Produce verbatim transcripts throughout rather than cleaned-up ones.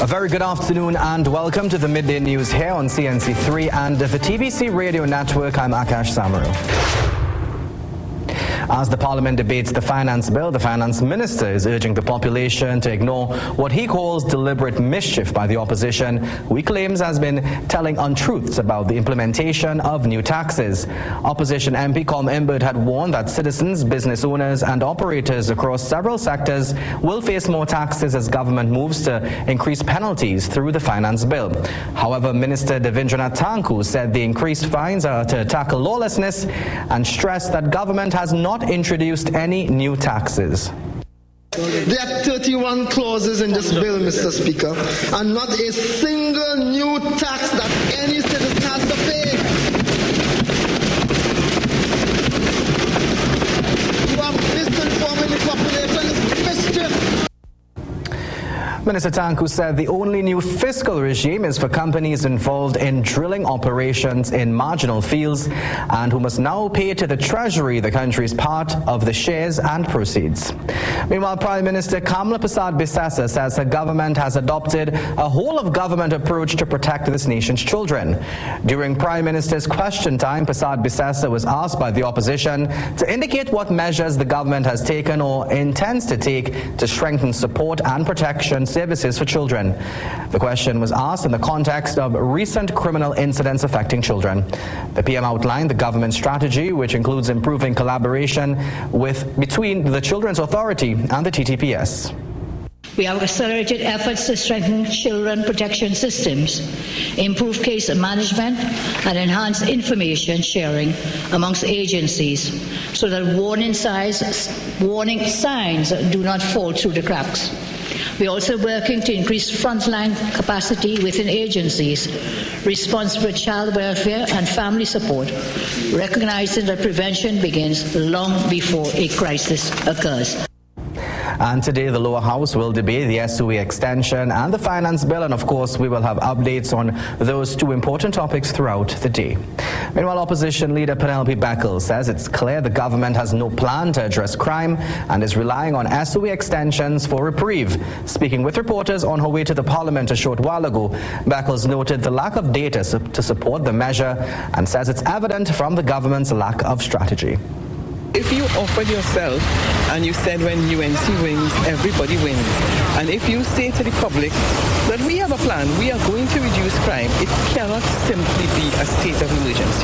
A very good afternoon and welcome to the Midday News here on C N C three and the T V C Radio Network. I'm Akash Samaru. As the Parliament debates the finance bill, the finance minister is urging the population to ignore what he calls deliberate mischief by the opposition, who he claims has been telling untruths about the implementation of new taxes. Opposition M P Colm Imbert had warned that citizens, business owners and operators across several sectors will face more taxes as government moves to increase penalties through the finance bill. However, Minister Devindranath Tanku said the increased fines are to tackle lawlessness and stressed that government has not introduced any new taxes. There are thirty-one clauses in this bill, Mister Speaker, and not a single new tax that any citizen has to pay. You are misinforming the population. It's mischief. Minister Tanku said the only new fiscal regime is for companies involved in drilling operations in marginal fields and who must now pay to the Treasury the country's part of the shares and proceeds. Meanwhile, Prime Minister Kamla Persad-Bissessar says her government has adopted a whole-of-government approach to protect this nation's children. During Prime Minister's question time, Persad-Bissessar was asked by the opposition to indicate what measures the government has taken or intends to take to strengthen support and protection services for children. The question was asked in the context of recent criminal incidents affecting children. The P M outlined the government strategy, which includes improving collaboration with between the Children's Authority and the T T P S. We have accelerated efforts to strengthen children protection systems, improve case management, and enhance information sharing amongst agencies so that warning signs, warning signs do not fall through the cracks. We are also working to increase frontline capacity within agencies responsible for child welfare and family support, recognizing that prevention begins long before a crisis occurs. And today the lower house will debate the S O E extension and the finance bill, and of course we will have updates on those two important topics throughout the day. Meanwhile, opposition leader Penelope Beckles says it's clear the government has no plan to address crime and is relying on S O E extensions for reprieve. Speaking with reporters on her way to the Parliament a short while ago, Beckles noted the lack of data to support the measure and says it's evident from the government's lack of strategy. If you offered yourself and you said when U N C wins, everybody wins, and if you say to the public that we have a plan, we are going to reduce crime, it cannot simply be a state of emergency.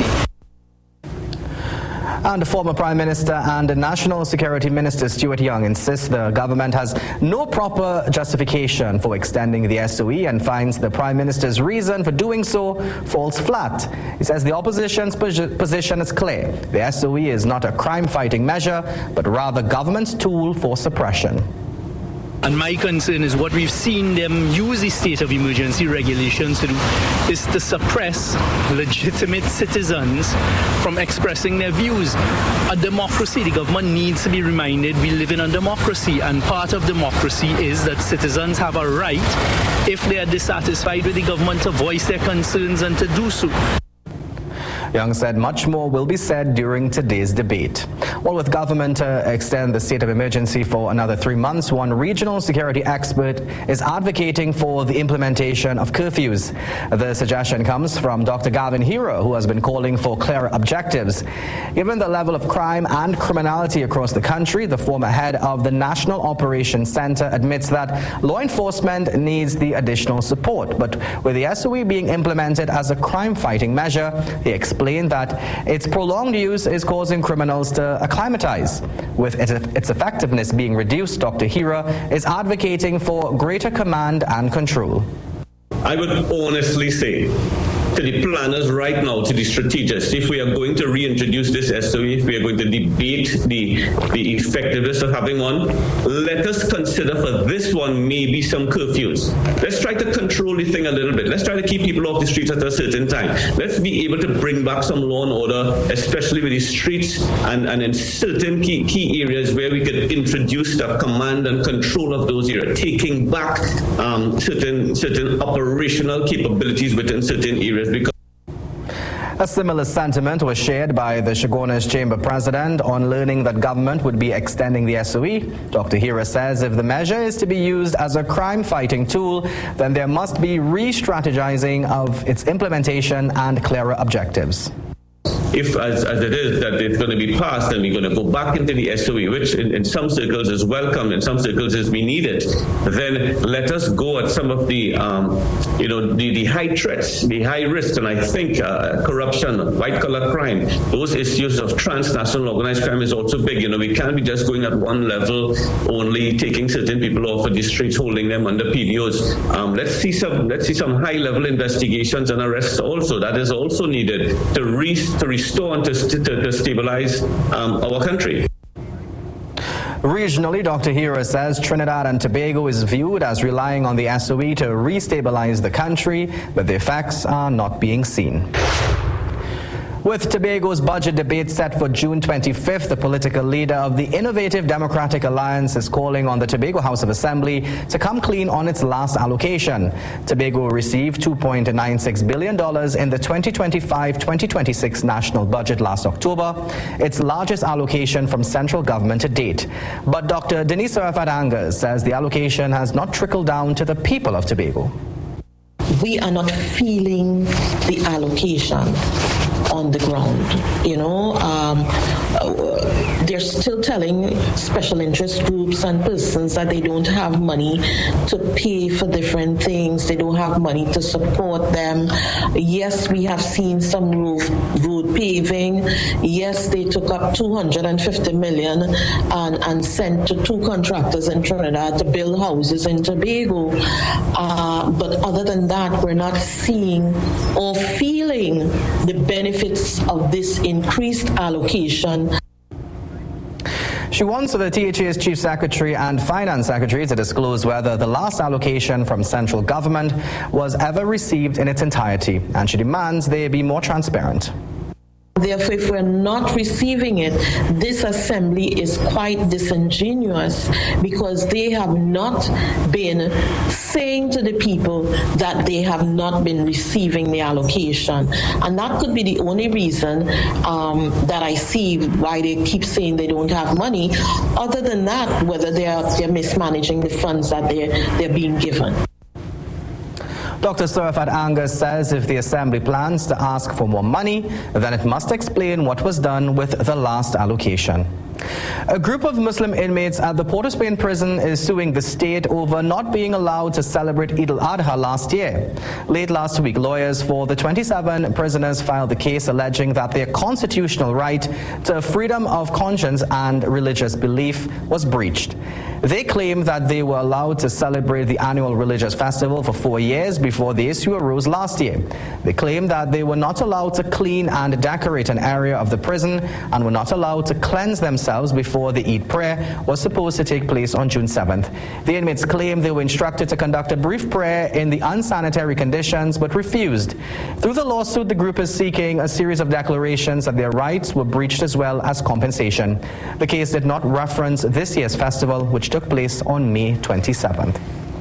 And the former Prime Minister and National Security Minister Stuart Young insists the government has no proper justification for extending the S O E and finds the Prime Minister's reason for doing so falls flat. He says the opposition's position is clear. The S O E is not a crime-fighting measure, but rather government's tool for suppression. And my concern is what we've seen them use the state of emergency regulations to do is to suppress legitimate citizens from expressing their views. A democracy, the government needs to be reminded we live in a democracy, and part of democracy is that citizens have a right, if they are dissatisfied with the government, to voice their concerns and to do so. Young said much more will be said during today's debate. Well, with government to uh, extend the state of emergency for another three months, one regional security expert is advocating for the implementation of curfews. The suggestion comes from Doctor Gavin Hira, who has been calling for clearer objectives. Given the level of crime and criminality across the country, the former head of the National Operations Center admits that law enforcement needs the additional support. But with the S O E being implemented as a crime-fighting measure, he explained that its prolonged use is causing criminals to acclimatize. With its effectiveness being reduced, Doctor Hira is advocating for greater command and control. I would honestly say to the planners right now, to the strategists, if we are going to reintroduce this S O E, if we are going to debate the, the effectiveness of having one, let us consider for this one maybe some curfews. Let's try to control the thing a little bit. Let's try to keep people off the streets at a certain time. Let's be able to bring back some law and order, especially with the streets and, and in certain key, key areas where we could introduce the command and control of those areas, taking back um, certain, certain operational capabilities within certain areas. Because A similar sentiment was shared by the Chaguanas Chamber President on learning that government would be extending the S O E. Doctor Hira says if the measure is to be used as a crime-fighting tool, then there must be re-strategizing of its implementation and clearer objectives. If, as, as it is, that it's going to be passed and we're going to go back into the S O E, which in, in some circles is welcome, in some circles is we need it, then let us go at some of the, um, you know, the, the high threats, the high risks, and I think uh, corruption, white-collar crime, those issues of transnational organized crime is also big. You know, we can't be just going at one level, only taking certain people off of the streets, holding them under P D Os. Um, let's see some, let's see some high-level investigations and arrests also. That is also needed to, re- to restore and to, to, to stabilize um, our country. Regionally, Doctor Hira says Trinidad and Tobago is viewed as relying on the S O E to restabilize the country, but the effects are not being seen. With Tobago's budget debate set for June twenty-fifth, the political leader of the Innovative Democratic Alliance is calling on the Tobago House of Assembly to come clean on its last allocation. Tobago received two point nine six billion dollars in the twenty twenty-five twenty twenty-six national budget last October, its largest allocation from central government to date. But Doctor Denise Surafat Angus says the allocation has not trickled down to the people of Tobago. We are not feeling the allocation on the ground. You know, um, uh, they're still telling special interest groups and persons that they don't have money to pay for different things. They don't have money to support them. Yes, we have seen some road, road paving. Yes, they took up two hundred fifty million dollars and, and sent to two contractors in Trinidad to build houses in Tobago. Uh, but other than that, we're not seeing or feeling the benefits of this increased allocation. She wants the T H A's Chief Secretary and Finance Secretary to disclose whether the last allocation from central government was ever received in its entirety, and she demands they be more transparent. Therefore, if we're not receiving it, this assembly is quite disingenuous because they have not been saying to the people that they have not been receiving the allocation. And that could be the only reason um, that I see why they keep saying they don't have money. Other than that, whether they're, they're mismanaging the funds that they're, they're being given. Doctor Surafat Angus says if the Assembly plans to ask for more money, then it must explain what was done with the last allocation. A group of Muslim inmates at the Port of Spain prison is suing the state over not being allowed to celebrate Eid al-Adha last year. Late last week, lawyers for the twenty-seven prisoners filed the case alleging that their constitutional right to freedom of conscience and religious belief was breached. They claim that they were allowed to celebrate the annual religious festival for four years before the issue arose last year. They claim that they were not allowed to clean and decorate an area of the prison and were not allowed to cleanse themselves before the Eid prayer was supposed to take place on June seventh. The inmates claim they were instructed to conduct a brief prayer in the unsanitary conditions but refused. Through the lawsuit, the group is seeking a series of declarations that their rights were breached as well as compensation. The case did not reference this year's festival, which took place on May twenty-seventh.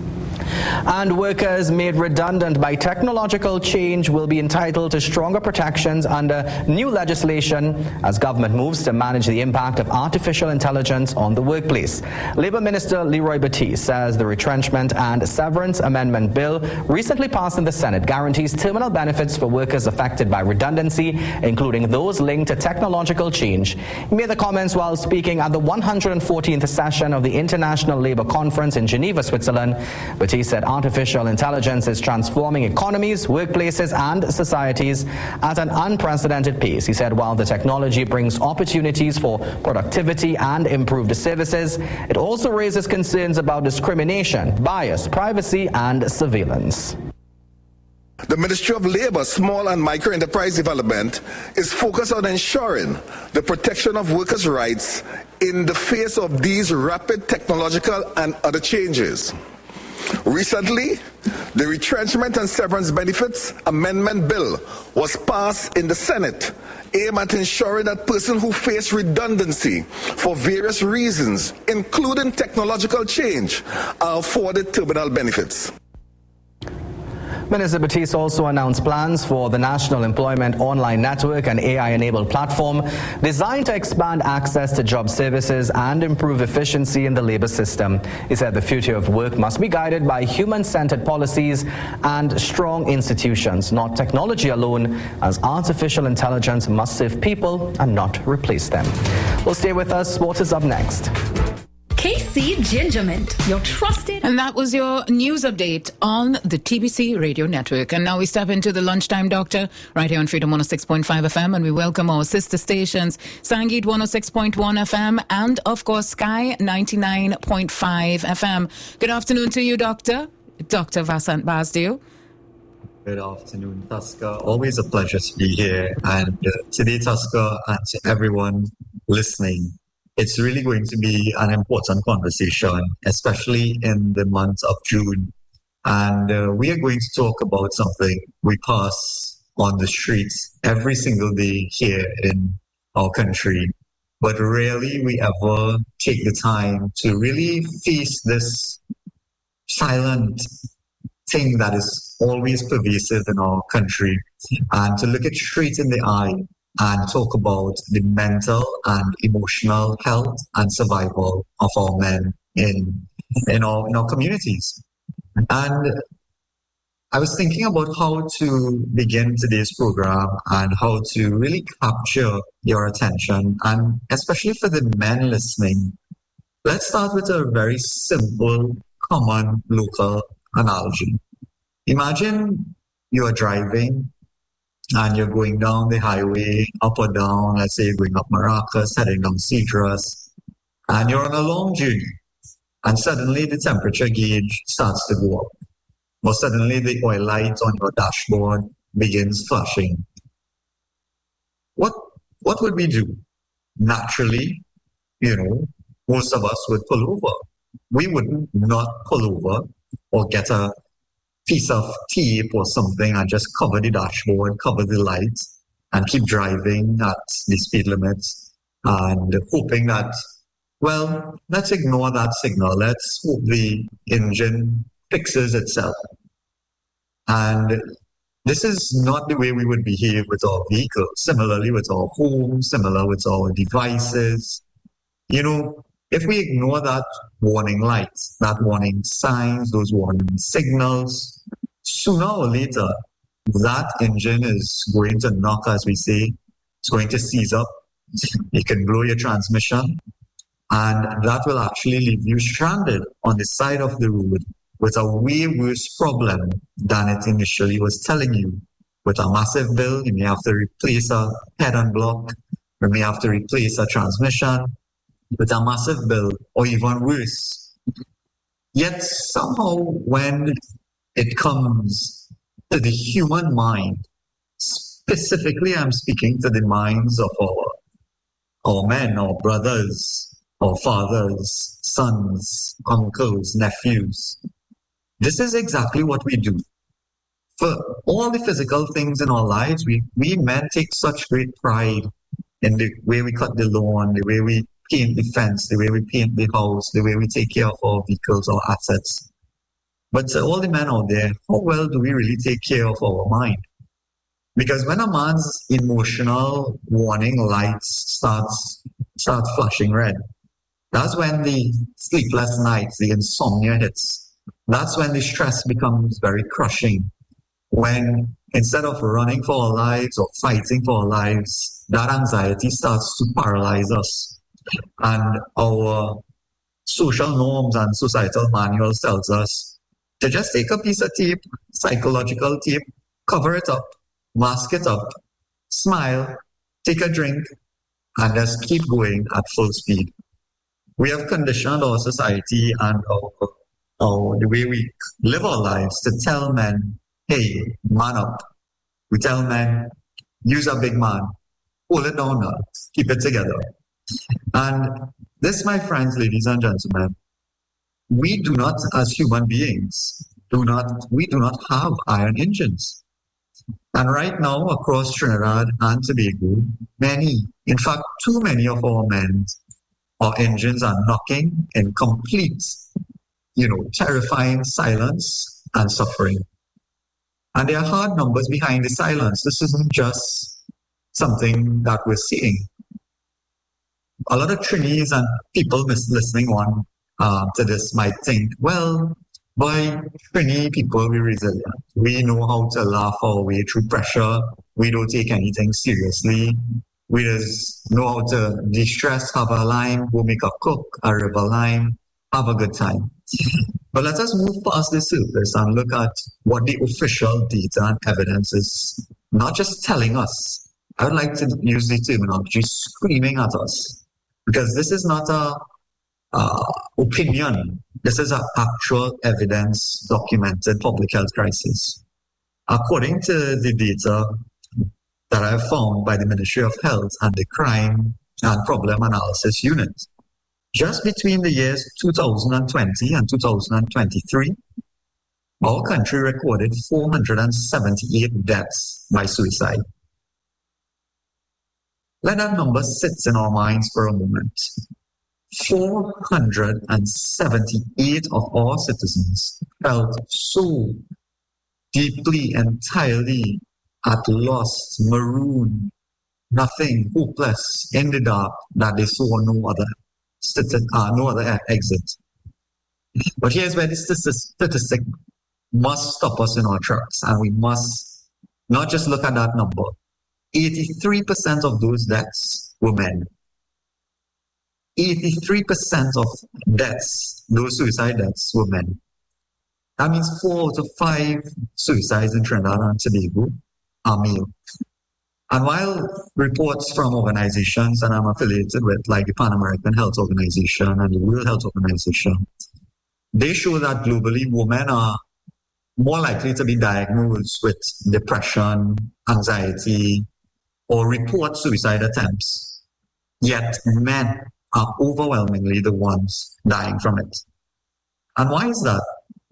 And workers made redundant by technological change will be entitled to stronger protections under new legislation as government moves to manage the impact of artificial intelligence on the workplace. Labour Minister Leroy Batiste says the retrenchment and severance amendment bill recently passed in the Senate guarantees terminal benefits for workers affected by redundancy, including those linked to technological change. He made the comments while speaking at the one hundred fourteenth session of the International Labour Conference in Geneva, Switzerland. Batiste said artificial intelligence is transforming economies, workplaces, and societies at an unprecedented pace. He said while the technology brings opportunities for productivity and improved services, it also raises concerns about discrimination, bias, privacy, and surveillance. The Ministry of Labour, Small and Micro Enterprise Development is focused on ensuring the protection of workers' rights in the face of these rapid technological and other changes. Recently, the Retrenchment and Severance Benefits Amendment Bill was passed in the Senate, aimed at ensuring that persons who face redundancy for various reasons, including technological change, are afforded terminal benefits. Minister Batiste also announced plans for the National Employment Online Network, an A I-enabled platform designed to expand access to job services and improve efficiency in the labor system. He said the future of work must be guided by human-centered policies and strong institutions, not technology alone, as artificial intelligence must serve people and not replace them. Well, stay with us. What is up next? K C Gingermint, your trusted. And that was your news update on the T B C Radio Network. And now we step into the Lunchtime Doctor right here on Freedom one oh six point five F M. And we welcome our sister stations, Sangeet one oh six point one F M and, of course, Sky ninety-nine point five F M. Good afternoon to you, Doctor. Doctor Vasant Basdeo. Good afternoon, Tusker. Always a pleasure to be here. And uh, today, Tusker, and to everyone listening, it's really going to be an important conversation, especially in the month of June. And uh, we are going to talk about something we pass on the streets every single day here in our country. But rarely we ever take the time to really face this silent thing that is always pervasive in our country, and to look it straight in the eye and talk about the mental and emotional health and survival of our men in in our in our communities. And I was thinking about how to begin today's program and how to really capture your attention, and especially for the men listening. Let's start with a very simple, common, local analogy. Imagine you are driving and you're going down the highway, up or down, let's say you're going up Maracas, heading down Cedras, and you're on a long journey, and suddenly the temperature gauge starts to go up, or suddenly the oil light on your dashboard begins flashing. What, what would we do? Naturally, you know, most of us would pull over. We wouldn't not pull over or get a piece of tape or something and just cover the dashboard, cover the lights, and keep driving at the speed limits and hoping that, well, let's ignore that signal. Let's hope the engine fixes itself. And this is not the way we would behave with our vehicles. Similarly with our homes, similar with our devices. You know, if we ignore that warning lights, that warning signs, those warning signals, sooner or later, that engine is going to knock, as we say. It's going to seize up. It can blow your transmission. And that will actually leave you stranded on the side of the road with a way worse problem than it initially was telling you. With a massive bill, you may have to replace a head-on block. You may have to replace a transmission with a massive bill, or even worse. Yet somehow when it comes to the human mind, specifically I'm speaking to the minds of our, our men, our brothers, our fathers, sons, uncles, nephews. This is exactly what we do. For all the physical things in our lives, we, we men take such great pride in the way we cut the lawn, the way we paint the fence, the way we paint the house, the way we take care of our vehicles or assets. But to all the men out there, how well do we really take care of our mind? Because when a man's emotional warning lights starts start flashing red, that's when the sleepless nights, the insomnia hits. That's when the stress becomes very crushing. When instead of running for our lives or fighting for our lives, that anxiety starts to paralyze us. And our social norms and societal manuals tells us to just take a piece of tape, psychological tape, cover it up, mask it up, smile, take a drink, and just keep going at full speed. We have conditioned our society and our, our, the way we live our lives to tell men, hey, man up. We tell men, use a big man, hold it down now, keep it together. And this, my friends, ladies and gentlemen, we do not, as human beings, do not, we do not have iron engines. And right now, across Trinidad and Tobago, many, in fact, too many of our men, our engines are knocking in complete, you know, terrifying silence and suffering. And there are hard numbers behind the silence. This isn't just something that we're seeing. A lot of Trinis and people listening on uh, to this might think, well, by Trini people, we're resilient. We know how to laugh our way through pressure. We don't take anything seriously. We just know how to de-stress, have a lime, go make a cook, a river lime, have a good time. But let us move past the surface and look at what the official data and evidence is not just telling us. I would like to use the terminology screaming at us, because this is not a uh, opinion. This is an actual evidence documented public health crisis. According to the data that I have found by the Ministry of Health and the Crime and Problem Analysis Unit, just between the years two thousand twenty and two thousand twenty-three, our country recorded four hundred seventy-eight deaths by suicide. Let that number sit in our minds for a moment. four hundred seventy-eight of our citizens felt so deeply, entirely at loss, marooned, nothing, hopeless, in the dark, that they saw no other, uh, no other exit. But here's where the statistic must stop us in our tracks, and we must not just look at that number. eighty-three percent of those deaths were men. eighty-three percent of deaths, those suicide deaths, were men. That means four out of five suicides in Trinidad and Tobago are male. And while reports from organizations, and I'm affiliated with, like the Pan American Health Organization and the World Health Organization, they show that globally women are more likely to be diagnosed with depression, anxiety, or report suicide attempts, yet men are overwhelmingly the ones dying from it. And why is that?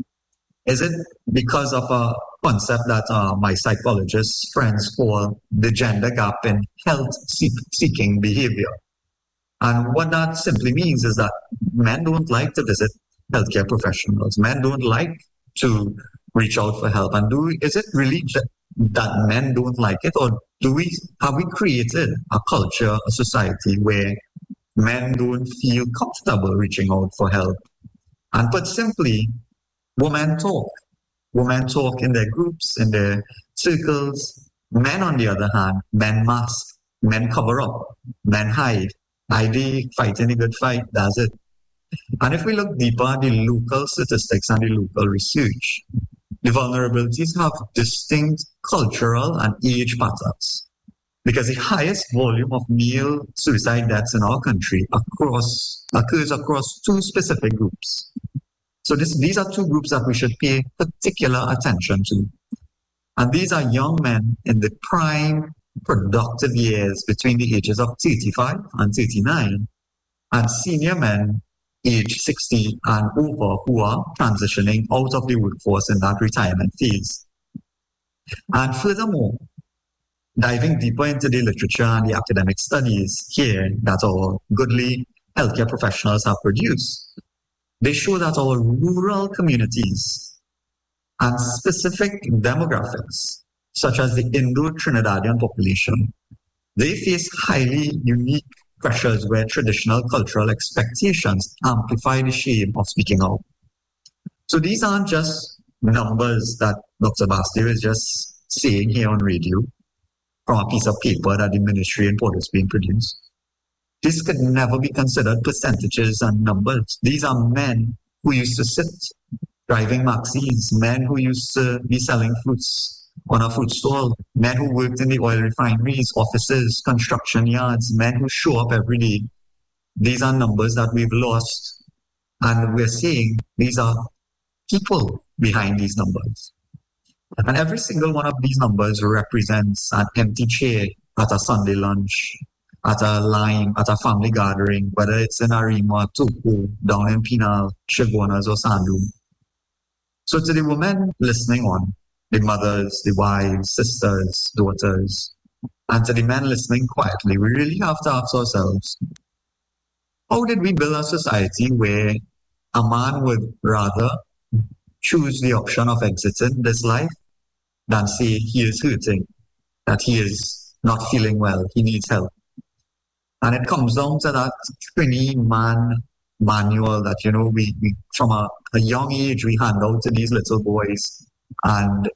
Is it because of a concept that uh, my psychologist friends call the gender gap in health-seeking behavior? And what that simply means is that men don't like to visit healthcare professionals. Men don't like to reach out for help. And do is it really that men don't like it, or do we have we created a culture, a society where men don't feel comfortable reaching out for help? And put simply, women talk. Women talk in their groups, in their circles. Men, on the other hand, men mask, men cover up, men hide. I D fighting a good fight, that's it. And if we look deeper at the local statistics and the local research, the vulnerabilities have distinct cultural and age patterns, because the highest volume of male suicide deaths in our country across, occurs across two specific groups. So this, these are two groups that we should pay particular attention to. And these are young men in the prime productive years between the ages of thirty-five and thirty-nine, and senior men age sixty and over who are transitioning out of the workforce in that retirement phase. And furthermore, diving deeper into the literature and the academic studies here that our goodly healthcare professionals have produced, they show that our rural communities and specific demographics, such as the Indo-Trinidadian population, they face highly unique pressures where traditional cultural expectations amplify the shame of speaking out. So these aren't just numbers that Doctor Bastio is just saying here on radio from a piece of paper that the ministry in Port has been produced. This could never be considered percentages and numbers. These are men who used to sit driving maxis, men who used to be selling fruits on a fruit stall, men who worked in the oil refineries, offices, construction yards, men who show up every day. These are numbers that we've lost, and we're seeing these are people behind these numbers. And every single one of these numbers represents an empty chair at a Sunday lunch, at a lime, at a family gathering, whether it's in Arima, Toko, down in Pinal, Chaguanas, or Sandu. So to the women listening on, the mothers, the wives, sisters, daughters, and to the men listening quietly, we really have to ask ourselves, how did we build a society where a man would rather choose the option of exiting this life than say he is hurting, that he is not feeling well, he needs help. And it comes down to that twenty-man manual that, you know, we, we from a, a young age, we hand out to these little boys. And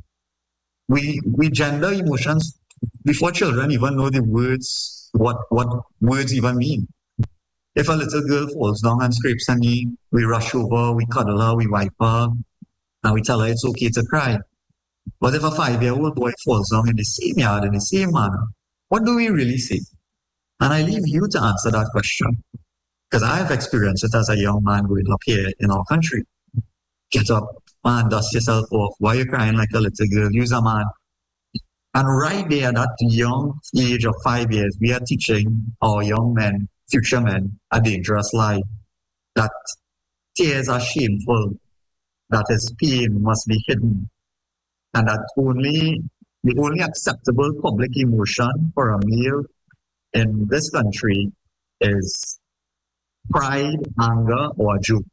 we we gender emotions before children even know the words, what, what words even mean. If a little girl falls down and scrapes her knee, we rush over, we cuddle her, we wipe her, and we tell her it's okay to cry. But if a five-year-old boy falls down in the same yard, in the same manner, what do we really say? And I leave you to answer that question. Because I have experienced it as a young man growing up here in our country. Get up, man, dust yourself off. Why are you crying like a little girl? Use a man. And right there, at that young age of five years, we are teaching our young men, future men, a dangerous lie. That tears are shameful, that his pain must be hidden, and that only the only acceptable public emotion for a male in this country is pride, anger, or a joke.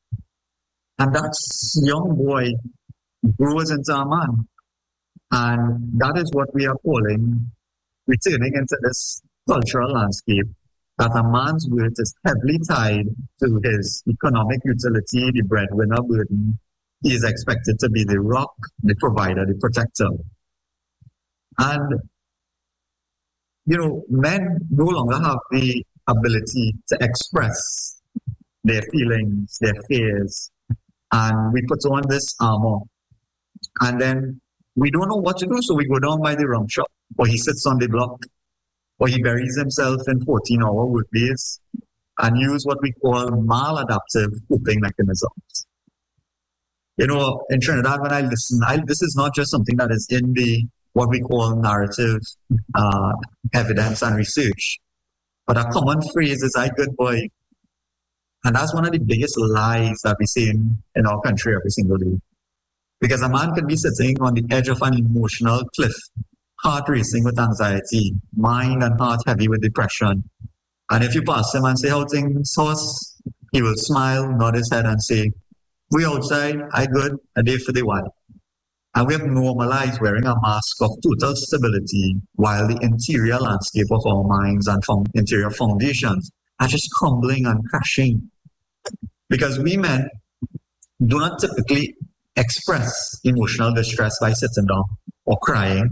And that young boy grows into a man. And that is what we are calling returning into this cultural landscape, that a man's worth is heavily tied to his economic utility, the breadwinner burden. He is expected to be the rock, the provider, the protector. And, you know, men no longer have the ability to express their feelings, their fears, and we put on this armor. And then we don't know what to do, so we go down by the rum shop, or he sits on the block, or he buries himself in fourteen-hour workdays and use what we call maladaptive coping mechanisms. You know, in Trinidad, when I listen, I, this is not just something that is in the what we call narrative uh, evidence and research, but a common phrase is, "I good boy." And that's one of the biggest lies that we see in, in our country every single day. Because a man can be sitting on the edge of an emotional cliff, heart racing with anxiety, mind and heart heavy with depression. And if you pass him and say, "How things, horse?" he will smile, nod his head and say, "We outside, I good, a day for the while." And we have normalized wearing a mask of total stability while the interior landscape of our minds and from interior foundations are just crumbling and crashing. Because we men do not typically express emotional distress by sitting down or crying.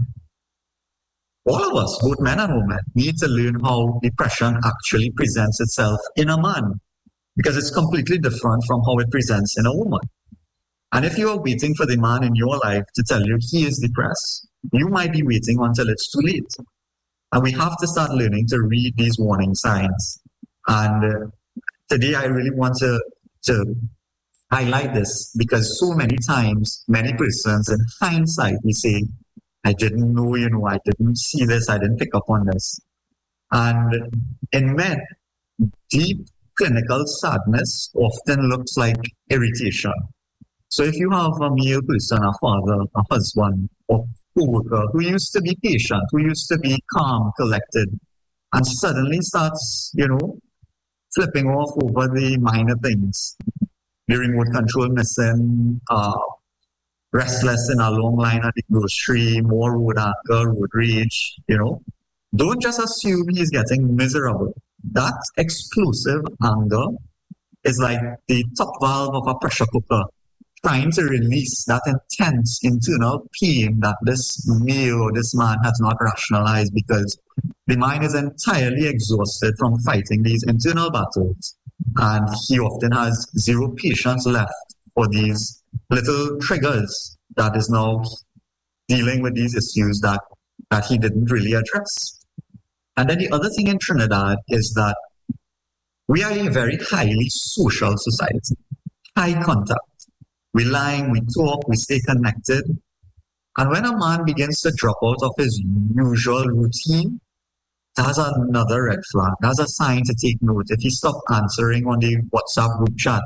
All of us, both men and women, need to learn how depression actually presents itself in a man, because it's completely different from how it presents in a woman. And if you are waiting for the man in your life to tell you he is depressed, you might be waiting until it's too late. And we have to start learning to read these warning signs. And uh, today I really want to, to highlight this, because so many times, many persons in hindsight, we say, "I didn't know, you know, I didn't see this, I didn't pick up on this." And in men, deep clinical sadness often looks like irritation. So if you have a male person, a father, a husband, or co-worker who used to be patient, who used to be calm, collected, and suddenly starts, you know, flipping off over the minor things, the remote control missing, uh, restless in a long line at the grocery, more road anger, road rage, you know, don't just assume he's getting miserable. That explosive anger is like the top valve of a pressure cooker, trying to release that intense internal pain that this male or this man has not rationalized, because the mind is entirely exhausted from fighting these internal battles. And he often has zero patience left for these little triggers that is now dealing with these issues that, that he didn't really address. And then the other thing in Trinidad is that we are a very highly social society, high contact. We lie, we talk, we stay connected. And when a man begins to drop out of his usual routine, that's another red flag. That's a sign to take note. If he stops answering on the WhatsApp group chat,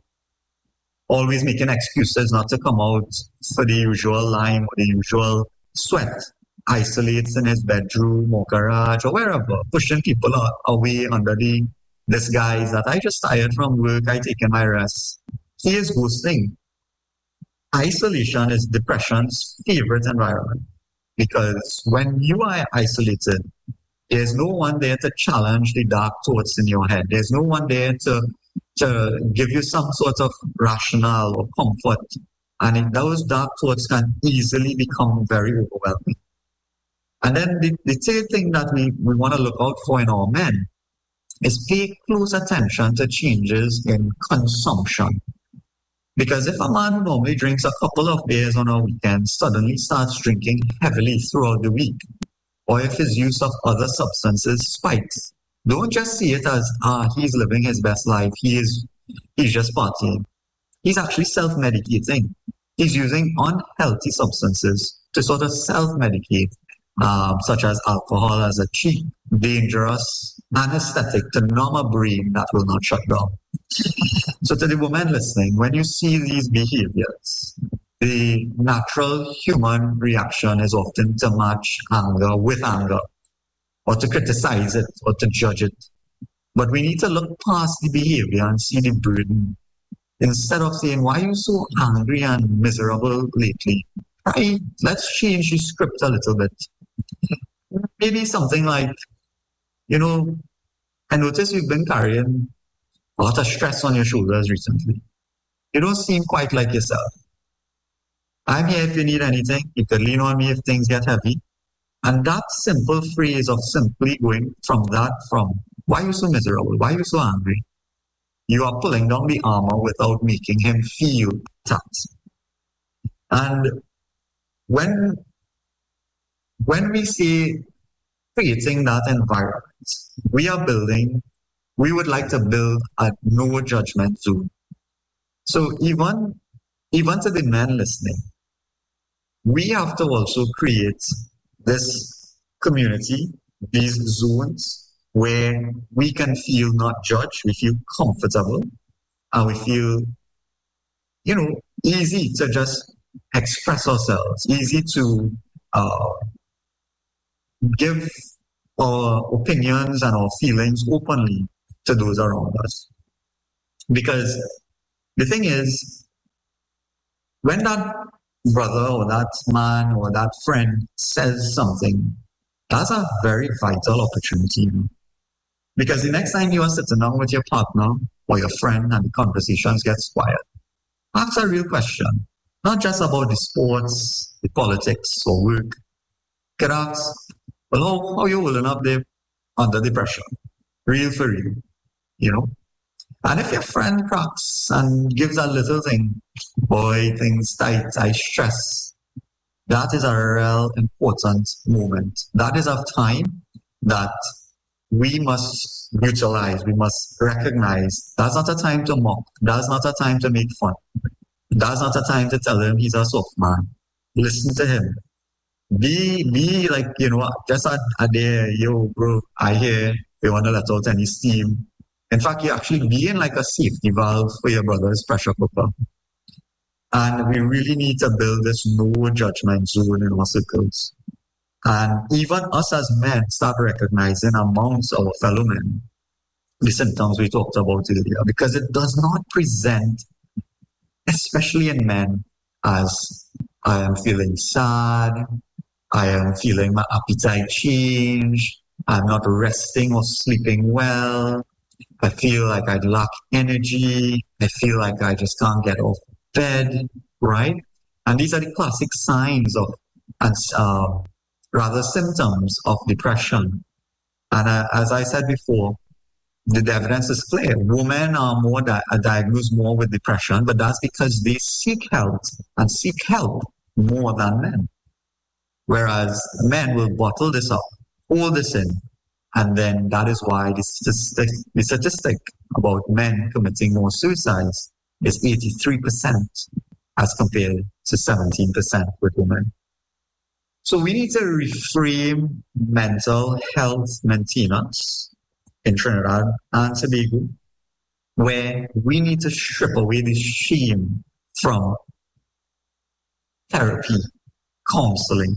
always making excuses not to come out for the usual lime or the usual sweat, isolates in his bedroom or garage or wherever, pushing people away under the disguise that I just tired from work, I taken my rest. He is ghosting. isolation is depression's favorite environment, because when you are isolated, there's no one there to challenge the dark thoughts in your head. There's no one there to, to give you some sort of rationale or comfort. And if those dark thoughts can easily become very overwhelming. And then the, the third thing that we, we want to look out for in our men is pay close attention to changes in consumption. Because if a man who normally drinks a couple of beers on a weekend suddenly starts drinking heavily throughout the week, or if his use of other substances spikes, don't just see it as, ah, he's living his best life, he is, he's just partying. He's actually self-medicating. He's using unhealthy substances to sort of self-medicate, um, such as alcohol as a cheap, dangerous anesthetic to numb a brain that will not shut down. So to the women listening, when you see these behaviors, the natural human reaction is often to match anger with anger, or to criticize it, or to judge it. But we need to look past the behavior and see the burden. Instead of saying, why are you so angry and miserable lately? Try, let's change the script a little bit. Maybe something like, you know, I notice you've been carrying a lot of stress on your shoulders recently. You don't seem quite like yourself. I'm here if you need anything. You can lean on me if things get heavy. And that simple phrase of simply going from that, from, why are you so miserable? Why are you so angry? You are pulling down the armor without making him feel that. And when, when we say creating that environment, we are building, we would like to build a no judgment zone. So even, even to the men listening, we have to also create this community, these zones where we can feel not judged, we feel comfortable, and we feel, you know, easy to just express ourselves, easy to uh, give our opinions and our feelings openly to those around us. Because the thing is, when that brother or that man or that friend says something, that's a very vital opportunity. Because the next time you are sitting down with your partner or your friend and the conversations get quiet, ask a real question. Not just about the sports, the politics, or work. Could ask, well, how, how are you holding up there under the pressure? Real for real, you know? And if your friend cracks and gives a little thing, boy, things tight, I stress, that is a real important moment. That is a time that we must utilize, we must recognize. That's not a time to mock. That's not a time to make fun. That's not a time to tell him he's a soft man. Listen to him. Be, be like, you know, just a, a there, yo, bro, I hear you want to let out any steam. In fact, you're actually being like a safety valve for your brother's pressure cooker. And we really need to build this no judgment zone in our circles. And even us as men start recognizing amongst our fellow men the symptoms we talked about earlier, because it does not present, especially in men, as I am feeling sad, I am feeling my appetite change, I'm not resting or sleeping well, I feel like I lack energy, I feel like I just can't get off bed, right? And these are the classic signs of, and uh, rather symptoms of depression. And uh, as I said before, the evidence is clear. Women are more di- are diagnosed more with depression, but that's because they seek help and seek help more than men. Whereas men will bottle this up, hold this in, and then that is why the statistic, the statistic about men committing more suicides is eighty-three percent as compared to seventeen percent with women. So we need to reframe mental health maintenance in Trinidad and Tobago, where we need to strip away the shame from therapy, counseling.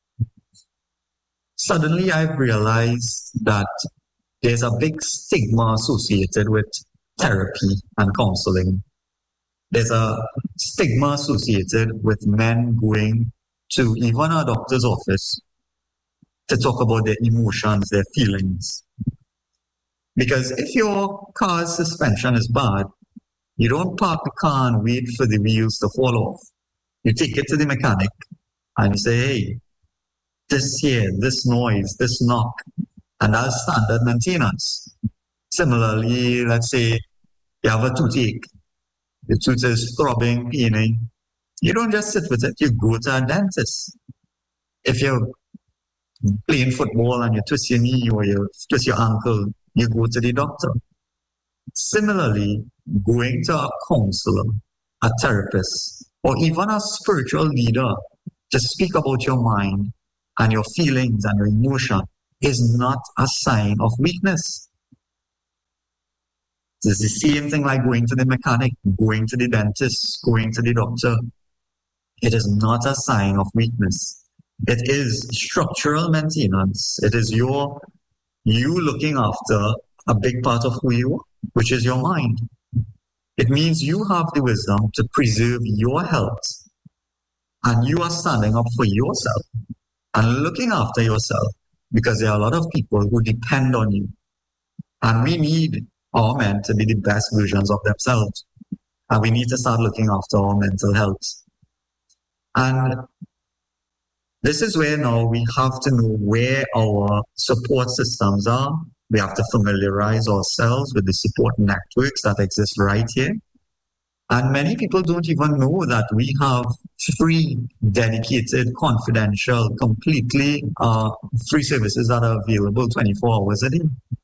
Suddenly I've realized that there's a big stigma associated with therapy and counseling. there's a stigma associated with men going to even a doctor's office to talk about their emotions, their feelings. Because if your car's suspension is bad, you don't park the car and wait for the wheels to fall off. You take it to the mechanic and you say, hey, this here, this noise, this knock, and that's standard maintenance. Similarly, let's say you have a toothache. The tooth is throbbing, paining. You don't just sit with it, you go to a dentist. If you're playing football and you twist your knee or you twist your ankle, you go to the doctor. Similarly, going to a counselor, a therapist, or even a spiritual leader to speak about your mind and your feelings and your emotion is not a sign of weakness. It's the same thing like going to the mechanic, going to the dentist, going to the doctor. It is not a sign of weakness. It is structural maintenance. It is your you looking after a big part of who you are, which is your mind. It means you have the wisdom to preserve your health, and you are standing up for yourself and looking after yourself, because there are a lot of people who depend on you. And we need our men to be the best versions of themselves. And we need to start looking after our mental health. And this is where now we have to know where our support systems are. We have to familiarize ourselves with the support networks that exist right here. And many people don't even know that we have free, dedicated, confidential, completely uh, free services that are available twenty-four hours a day.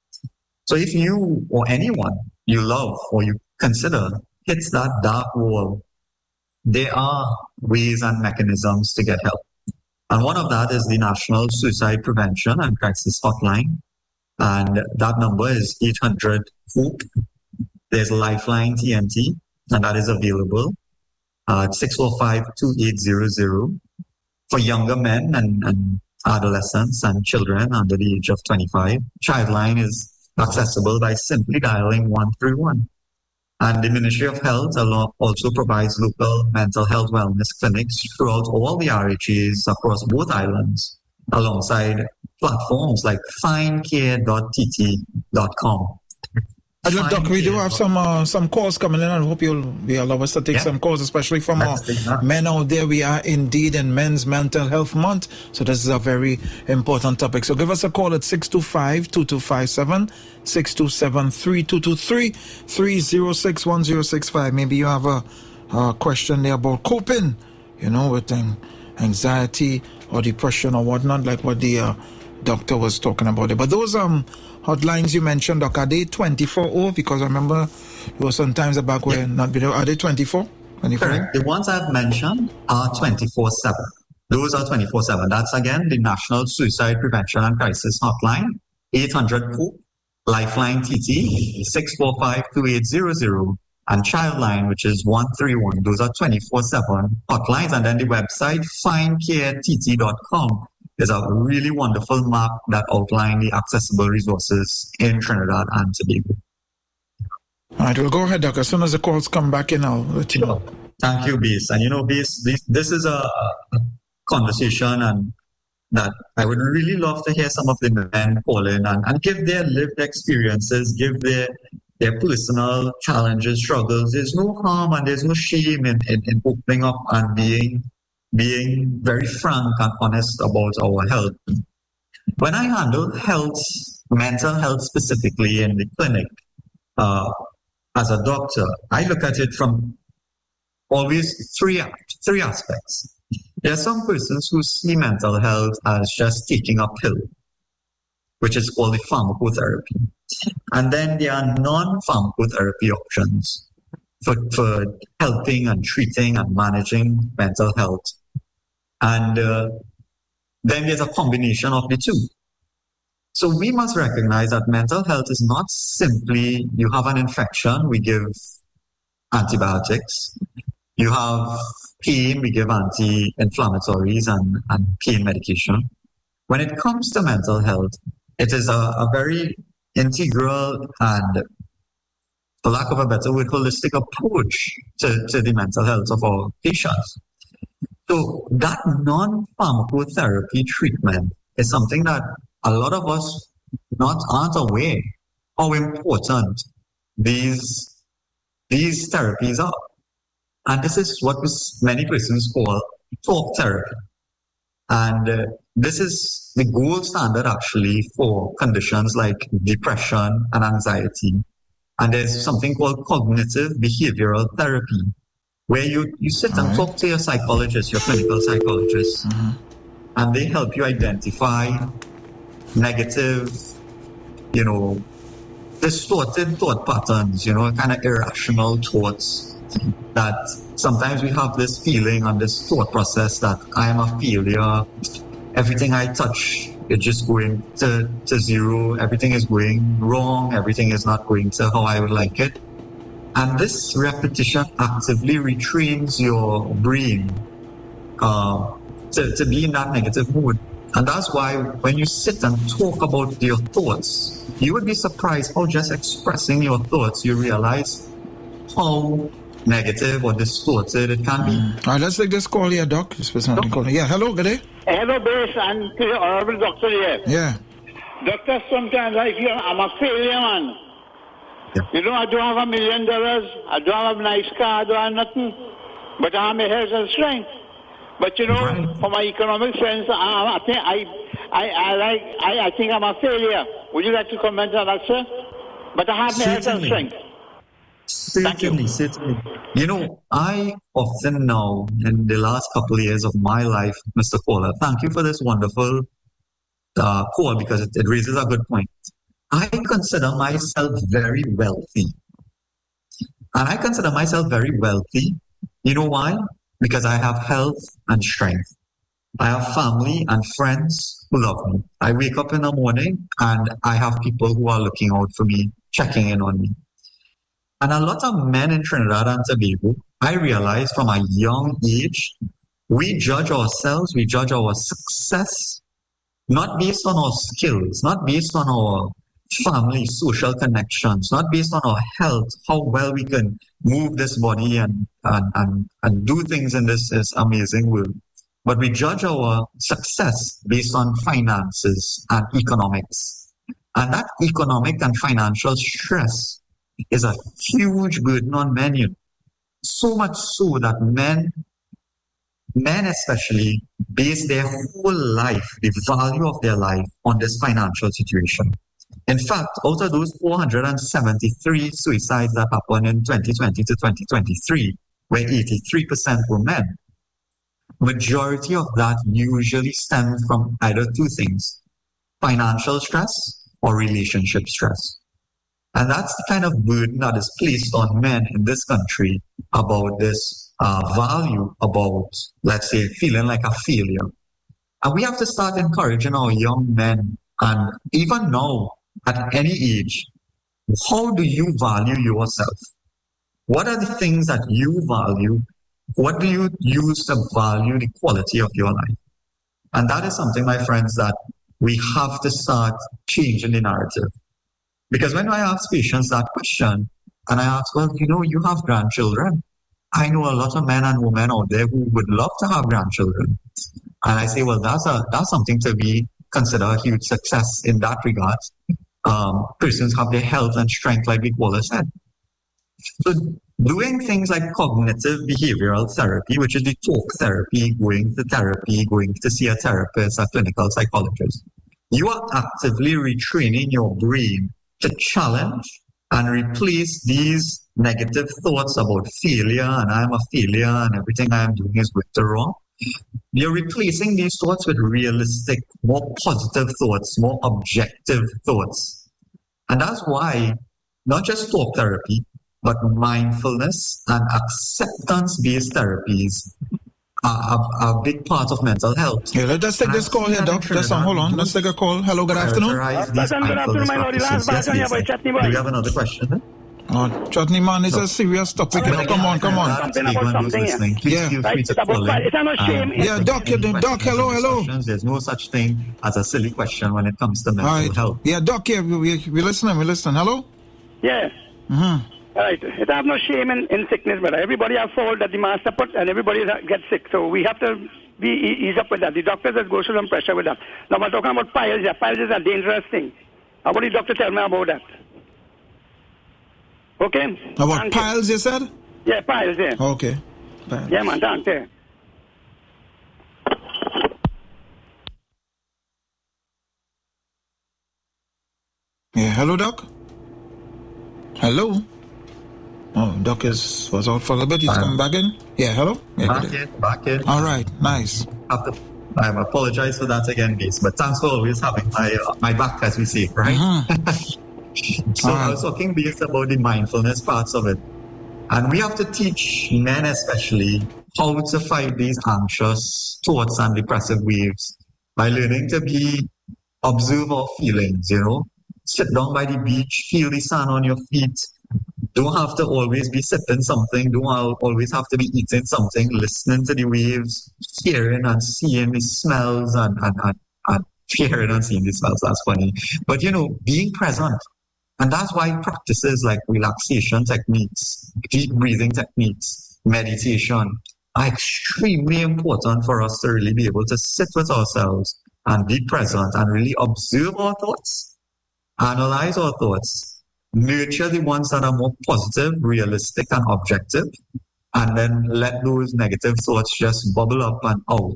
So if you or anyone you love or you consider hits that dark wall, there are ways and mechanisms to get help. And one of that is the National Suicide Prevention and Crisis Hotline. And that number is eight hundred HOPE. There's Lifeline T N T, and that is available at six four five, two eight zero zero for younger men and, and adolescents and children under the age of twenty-five. Childline is accessible by simply dialing one three one. And the Ministry of Health also provides local mental health wellness clinics throughout all the R H As across both islands, alongside platforms like find care dot t t dot com. Uh, Doc, we do have some uh, some calls coming in, and I hope you'll be allow us to take yeah. some calls, especially from our men out there. We are indeed in Men's Mental Health Month, so this is a very important topic. So give us a call at six two five, two two five seven, six two seven three, two two three, three zero six, one zero six five. Maybe you have a, a question there about coping, you know, with anxiety or depression or whatnot, like what the uh, doctor was talking about it. But those um hotlines you mentioned, Doc, are they twenty-four hour? Because I remember it was sometimes back where yeah. not video. Are they twenty-four? twenty-four? Correct. The ones I've mentioned are twenty-four seven. Those are twenty-four seven. That's again the National Suicide Prevention and Crisis Hotline, eight hundred HOPE, Lifeline T T, six four five, two eight zero zero, and Childline, which is one three one. Those are twenty-four seven hotlines. And then the website, find care t t dot com. There's a really wonderful map that outlines the accessible resources in Trinidad and Tobago. All right, well, go ahead, Doc. As soon as the calls come back in, I'll let you know. Thank you, Base. And you know, Base, this, this is a conversation and that I would really love to hear some of the men call in and, and give their lived experiences, give their their personal challenges, struggles. There's no harm and there's no shame in, in, in opening up and being being very frank and honest about our health. When I handle health, mental health specifically in the clinic, uh, as a doctor, I look at it from always three, three aspects. There are some persons who see mental health as just taking a pill, which is called the pharmacotherapy. And then there are non-pharmacotherapy options for, for helping and treating and managing mental health. And uh, then there's a combination of the two. So we must recognize that mental health is not simply you have an infection, we give antibiotics. You have pain, we give anti-inflammatories and, and pain medication. When it comes to mental health, it is a, a very integral and for lack of a better word, holistic approach to, to the mental health of our patients. So that non-pharmacotherapy treatment is something that a lot of us not aren't aware how important these, these therapies are. And this is what many persons call talk therapy. And uh, this is the gold standard actually for conditions like depression and anxiety. And there's something called cognitive behavioral therapy, where you, you sit and talk to your psychologist, your clinical psychologist, mm-hmm. and they help you identify negative, you know, distorted thought patterns, you know, kind of irrational thoughts that sometimes we have this feeling and this thought process that I am a failure. Everything I touch is just going to, to zero. Everything is going wrong. Everything is not going to how I would like it. And this repetition actively retrains your brain uh, to, to be in that negative mood. And that's why when you sit and talk about your thoughts, you would be surprised how just expressing your thoughts, you realize how negative or distorted it can be. Mm. All right, let's take this call here, Doc. This person doc? Call. Yeah, hello, good day. Hello, Base, and to the honorable doctor here. Yeah. Doctor, sometimes I feel I'm a failure, man. Yeah. You know, I don't have a million dollars, I don't have a nice car, I don't have nothing, but I have my health and strength. But you know, right. For my economic sense, I, I think I, I, I like, I, I think I'm a failure. Would you like to comment on that, sir? But I have my health and strength. Certainly, certainly. You know, I often now, in the last couple of years of my life, Mister Caller, thank you for this wonderful uh, call because it, it raises a good point. I consider myself very wealthy. And I consider myself very wealthy. You know why? Because I have health and strength. I have family and friends who love me. I wake up in the morning and I have people who are looking out for me, checking in on me. And a lot of men in Trinidad and Tobago, I realized from a young age, we judge ourselves, we judge our success, not based on our skills, not based on our family, social connections, not based on our health, how well we can move this body and, and, and, and do things in this, this amazing world. But we judge our success based on finances and economics. And that economic and financial stress is a huge burden on men. You know. So much so that men, men especially, base their whole life, the value of their life, on this financial situation. In fact, out of those four hundred seventy-three suicides that happened in twenty twenty to twenty twenty-three, where eighty-three percent were men, majority of that usually stems from either two things: financial stress or relationship stress. And that's the kind of burden that is placed on men in this country about this uh, value, about, let's say, feeling like a failure. And we have to start encouraging our young men, and even now, at any age, how do you value yourself? What are the things that you value? What do you use to value the quality of your life? And that is something, my friends, that we have to start changing the narrative. Because when I ask patients that question, and I ask, well, you know, you have grandchildren. I know a lot of men and women out there who would love to have grandchildren. And I say, well, that's a that's something to be consider a huge success in that regard. Um, persons have their health and strength, like we call said. So doing things like cognitive behavioral therapy, which is the talk therapy, going to therapy, going to see a therapist, a clinical psychologist, you are actively retraining your brain to challenge and replace these negative thoughts about failure and I'm a failure and everything I am doing is going to wrong. You're replacing these thoughts with realistic, more positive thoughts, more objective thoughts. And that's why not just talk therapy, but mindfulness and acceptance-based therapies are a, a big part of mental health. Yeah, let's take and this call here, Doc. Just hold on. Let's take a call. Hello, good afternoon. Good afternoon, my lord. Yes, do you have another question? Huh? Oh, Chutney man, it's no. a serious topic. You know, come on, come on. Something about something here. Please yeah. feel free to call in. It's not shame. Um, yeah, Doc, Doc, hello, hello. There's no such thing as a silly question when it comes to mental right. health. Yeah, Doc, yeah, we, we, we listening, we listening. Hello? Yeah. Mm-hmm. Right. It have no shame in, in sickness, but everybody has fault that the master put, and everybody gets sick. So we have to be ease up with that. The doctor just goes through some pressure with that. Now we're talking about piles. Yeah, piles is a dangerous thing. How about the doctor tell me about that? Okay. About thank piles, you. you said? Yeah, piles. Yeah. Okay. Piles. Yeah, man. Thank you. Yeah. Hello, Doc. Hello. Oh, Doc is was out for a little bit. He's coming back in. Yeah. Hello. Yeah, back in. Back in. All right. Nice. After, I apologize for that again, Gates, but thanks for always having my uh, my back, as we say, right? Mm-hmm. So right. I was talking based about the mindfulness parts of it, and we have to teach men, especially, how to fight these anxious thoughts and depressive waves by learning to be observe our feelings. You know, sit down by the beach, feel the sand on your feet. Don't have to always be sipping something. Don't always have to be eating something. Listening to the waves, hearing and seeing the smells, and, and, and, and hearing and seeing the smells. That's funny. But, you know, being present. And that's why practices like relaxation techniques, deep breathing techniques, meditation are extremely important for us to really be able to sit with ourselves and be present and really observe our thoughts, analyze our thoughts, nurture the ones that are more positive, realistic, and objective, and then let those negative thoughts just bubble up and out.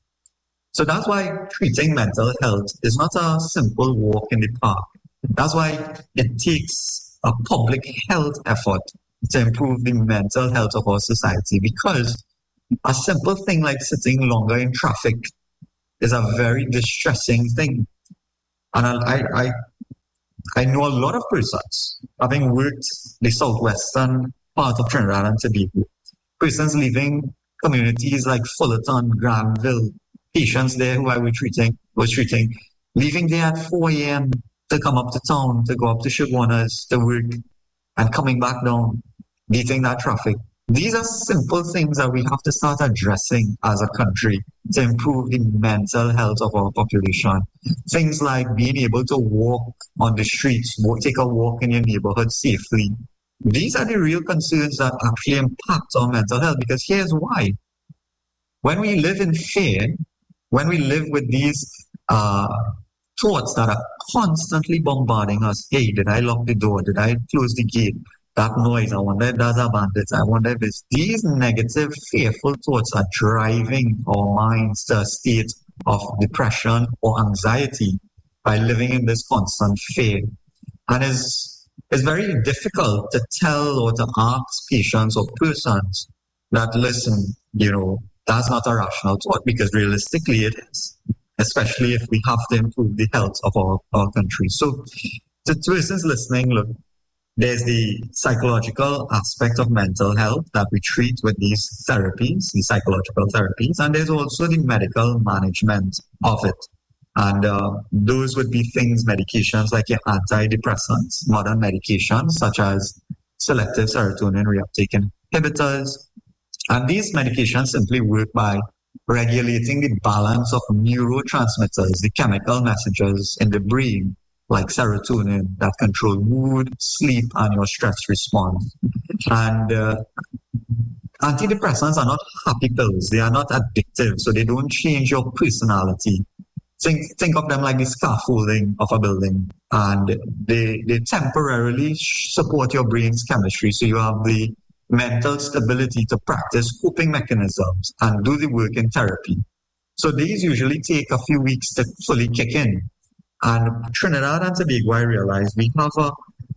So that's why treating mental health is not a simple walk in the park. That's why it takes a public health effort to improve the mental health of our society, because a simple thing like sitting longer in traffic is a very distressing thing. And I, I, I know a lot of persons, having worked the southwestern part of Trinidad and Tobago, persons leaving communities like Fullerton, Granville, patients there who I was treating, was treating, leaving there at four a.m. to come up to town, to go up to Sugarwanas to work, and coming back down, beating that traffic. These are simple things that we have to start addressing as a country to improve the mental health of our population. Things like being able to walk on the streets, take a walk in your neighborhood safely. These are the real concerns that actually impact our mental health, because here's why. When we live in fear, when we live with these uh, thoughts that are constantly bombarding us, hey, did I lock the door? Did I close the gate? That noise, I wonder if there's a bandit. I wonder if it's these negative, fearful thoughts are driving our minds to a state of depression or anxiety by living in this constant fear. And it's, it's very difficult to tell or to ask patients or persons that, listen, you know, that's not a rational thought, because realistically it is, especially if we have to improve the health of our, our country. So to persons listening, look, there's the psychological aspect of mental health that we treat with these therapies, these psychological therapies, and there's also the medical management of it. And uh, those would be things, medications like your antidepressants, modern medications such as selective serotonin reuptake inhibitors. And these medications simply work by regulating the balance of neurotransmitters, the chemical messages in the brain, like serotonin, that control mood, sleep, and your stress response. And uh, antidepressants are not happy pills. They are not addictive, so they don't change your personality. Think think of them like the scaffolding of a building, and they, they temporarily support your brain's chemistry, so you have the mental stability to practice coping mechanisms and do the work in therapy. So these usually take a few weeks to fully kick in. And Trinidad and Tobago, I realize we have a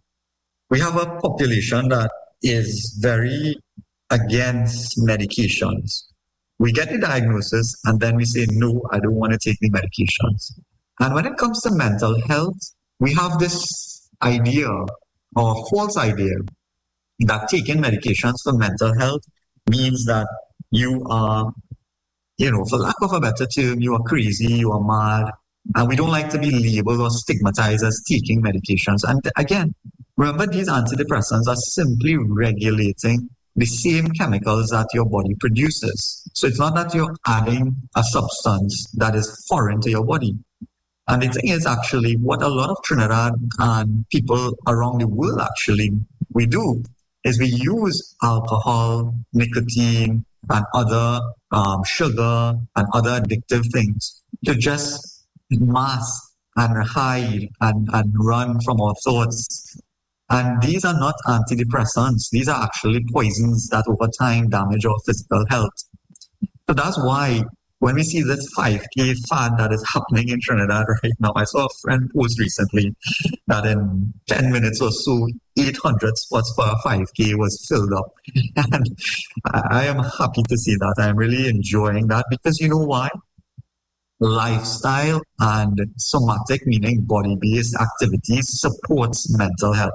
we have a population that is very against medications. We get the diagnosis and then we say, no, I don't want to take the medications. And when it comes to mental health, we have this idea or false idea that taking medications for mental health means that you are, you know, for lack of a better term, you are crazy, you are mad. And we don't like to be labeled or stigmatized as taking medications. And again, remember, these antidepressants are simply regulating the same chemicals that your body produces. So it's not that you're adding a substance that is foreign to your body. And the thing is, actually, what a lot of Trinidad and people around the world actually we do is we use alcohol, nicotine, and other um, sugar and other addictive things to just mask and hide and, and run from our thoughts. And these are not antidepressants. These are actually poisons that over time damage our physical health. So that's why when we see this five K fad that is happening in Trinidad right now, I saw a friend post recently that in ten minutes or so, eight hundred spots for a five K was filled up. And I am happy to see that. I'm really enjoying that because you know why? Lifestyle and somatic, meaning body-based activities, supports mental health.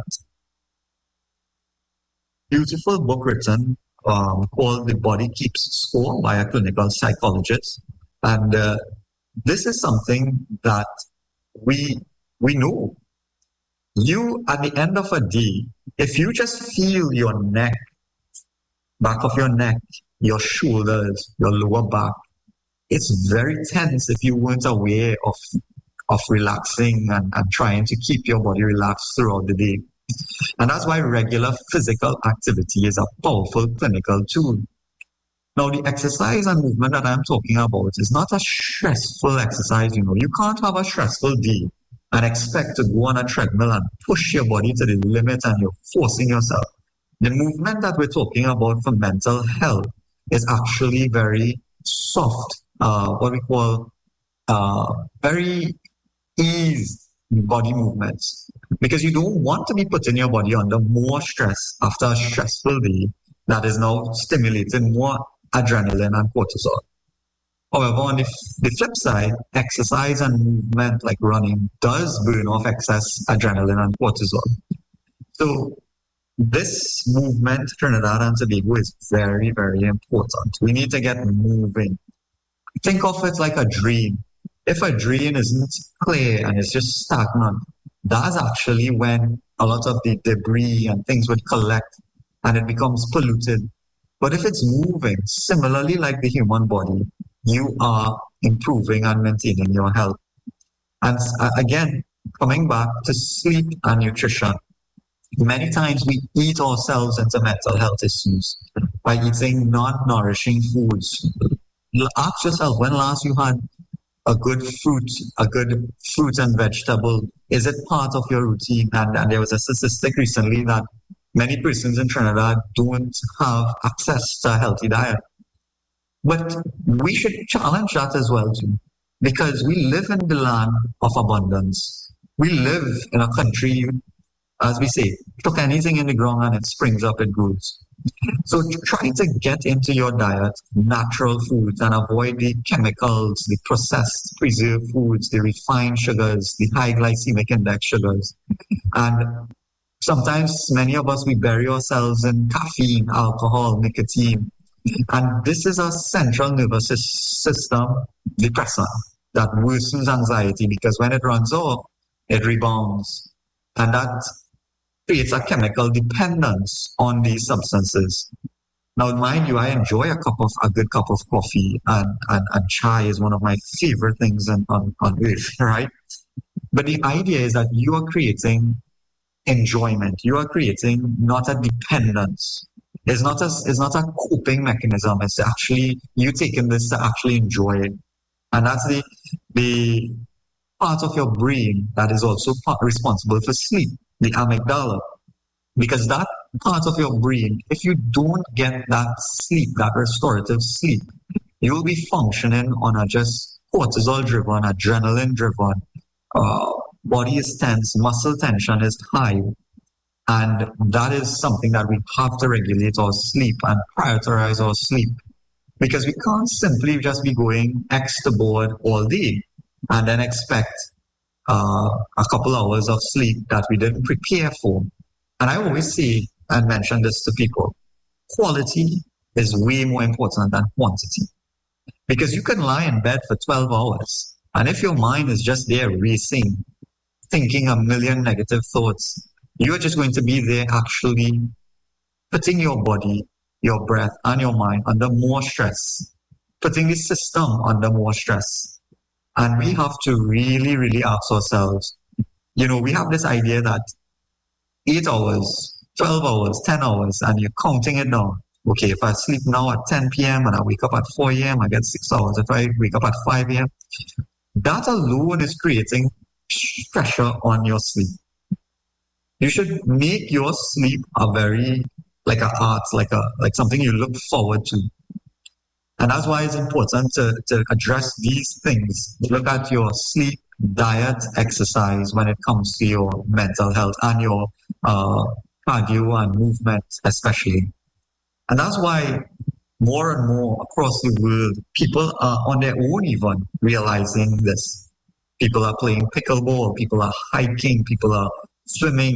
Beautiful book written um, called The Body Keeps Score by a clinical psychologist. And uh, this is something that we we know. You, at the end of a day, if you just feel your neck, back of your neck, your shoulders, your lower back, it's very tense if you weren't aware of of relaxing and, and trying to keep your body relaxed throughout the day. And that's why regular physical activity is a powerful clinical tool. Now, the exercise and movement that I'm talking about is not a stressful exercise. You know, you can't have a stressful day and expect to go on a treadmill and push your body to the limit and you're forcing yourself. The movement that we're talking about for mental health is actually very soft, uh, what we call uh, very easy body movements, because you don't want to be putting your body under more stress after a stressful day that is now stimulating more adrenaline and cortisol. However, on the, the flip side, exercise and movement like running does burn off excess adrenaline and cortisol. So this movement, Trinidad and Tobago, is very, very important. We need to get moving. Think of it like a drain. If a drain isn't clear and it's just stagnant, that's actually when a lot of the debris and things would collect and it becomes polluted. But if it's moving, similarly like the human body, you are improving and maintaining your health. And uh, again, coming back to sleep and nutrition, many times we eat ourselves into mental health issues by eating non-nourishing foods. Ask yourself, when last you had a good fruit, a good fruit and vegetable? Is it part of your routine? And, and there was a statistic recently that many persons in Trinidad don't have access to a healthy diet. But we should challenge that as well too, because we live in the land of abundance. We live in a country, as we say, chuck anything in the ground and it springs up, it grows. So try to get into your diet natural foods and avoid the chemicals, the processed preserved foods, the refined sugars, the high glycemic index sugars. And sometimes many of us, we bury ourselves in caffeine, alcohol, nicotine. And this is a central nervous system depressant that worsens anxiety, because when it runs off, it rebounds. And that creates a chemical dependence on these substances. Now, mind you, I enjoy a cup of a good cup of coffee, and, and, and chai is one of my favorite things on, on, on earth, right? But the idea is that you are creating enjoyment. You are creating not a dependence. It's not a, it's not a coping mechanism. It's actually you taking this to actually enjoy it. And that's the, the part of your brain that is also part responsible for sleep, the amygdala. Because that part of your brain, if you don't get that sleep, that restorative sleep, you will be functioning on a just cortisol-driven, adrenaline-driven, uh, body is tense, muscle tension is high. And that is something that we have to regulate our sleep and prioritize our sleep. Because we can't simply just be going X to board all day and then expect uh, a couple hours of sleep that we didn't prepare for. And I always say and mention this to people, quality is way more important than quantity. Because you can lie in bed for twelve hours, and if your mind is just there racing, thinking a million negative thoughts, you're just going to be there actually putting your body, your breath, and your mind under more stress, putting the system under more stress. And we have to really, really ask ourselves, you know, we have this idea that eight hours twelve hours, ten hours, and you're counting it down. Okay, if I sleep now at ten p.m. and I wake up at four a.m., I get six hours. If I wake up at five a.m., that alone is creating pressure on your sleep. You should make your sleep a very, like an art, like a like something you look forward to. And that's why it's important to, to address these things. Look at your sleep, diet, exercise when it comes to your mental health and your uh, cardio and movement especially. And that's why more and more across the world, people are on their own even realizing this. People are playing pickleball, people are hiking, people are swimming,